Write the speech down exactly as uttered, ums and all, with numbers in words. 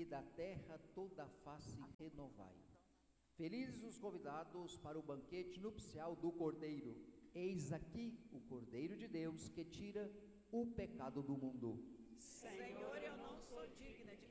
da terra toda a face renovai. Felizes os convidados para o banquete nupcial do Cordeiro. Eis aqui o Cordeiro de Deus que tira o pecado do mundo. Senhor, eu não sou digna de